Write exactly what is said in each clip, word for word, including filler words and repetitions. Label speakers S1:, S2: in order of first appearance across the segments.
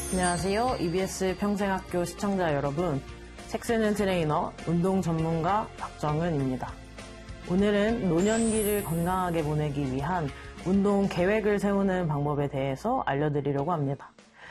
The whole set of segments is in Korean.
S1: 안녕하세요. 이비에스 평생학교 시청자 여러분. 책 쓰는 트레이너, 운동 전문가 박정은입니다. 오늘은 노년기를 건강하게 보내기 위한 운동 계획을 세우는 방법에 대해서 알려드리려고 합니다.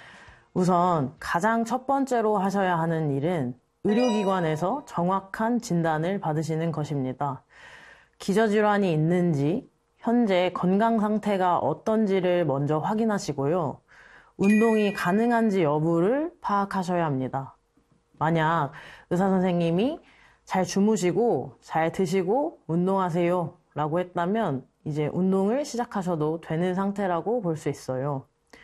S1: 우선 가장 첫 번째로 하셔야 하는 일은 의료기관에서 정확한 진단을 받으시는 것입니다. 기저질환이 있는지, 현재 건강 상태가 어떤지를 먼저 확인하시고요. 운동이 가능한지 여부를 파악하셔야 합니다. 만약 의사 선생님이 잘 주무시고 잘 드시고 운동하세요 라고 했다면 이제 운동을 시작하셔도 되는 상태라고 볼 수 있어요.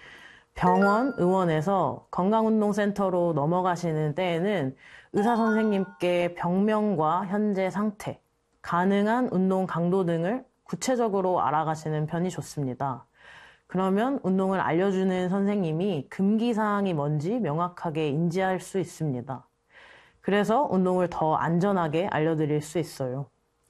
S1: 병원, 의원에서 건강운동센터로 넘어가시는 때에는 의사 선생님께 병명과 현재 상태, 가능한 운동 강도 등을 구체적으로 알아가시는 편이 좋습니다. 그러면 운동을 알려주는 선생님이 금기사항이 뭔지 명확하게 인지할 수 있습니다. 그래서 운동을 더 안전하게 알려드릴 수 있어요.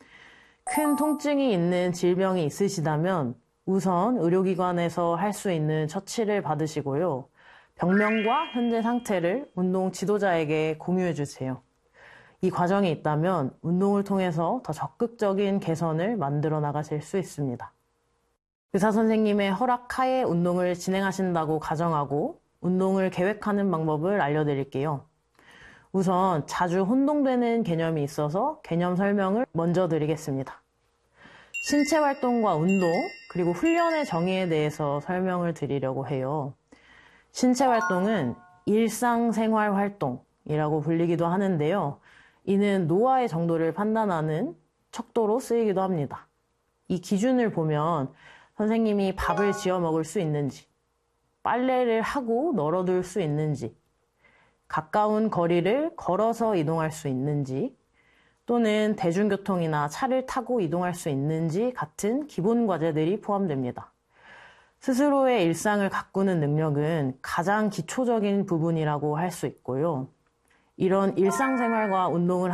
S1: 큰 통증이 있는 질병이 있으시다면 우선 의료기관에서 할 수 있는 처치를 받으시고요. 병명과 현재 상태를 운동 지도자에게 공유해 주세요. 이 과정이 있다면 운동을 통해서 더 적극적인 개선을 만들어 나가실 수 있습니다. 의사 선생님의 허락하에 운동을 진행하신다고 가정하고 운동을 계획하는 방법을 알려드릴게요. 우선 자주 혼동되는 개념이 있어서 개념 설명을 먼저 드리겠습니다. 신체 활동과 운동, 그리고 훈련의 정의에 대해서 설명을 드리려고 해요. 신체 활동은 일상생활 활동이라고 불리기도 하는데요. 이는 노화의 정도를 판단하는 척도로 쓰이기도 합니다. 이 기준을 보면 선생님이 밥을 지어 먹을 수 있는지, 빨래를 하고 널어둘 수 있는지, 가까운 거리를 걸어서 이동할 수 있는지, 또는 대중교통이나 차를 타고 이동할 수 있는지 같은 기본 과제들이 포함됩니다. 스스로의 일상을 가꾸는 능력은 가장 기초적인 부분이라고 할 수 있고요. 이런 일상생활과 운동을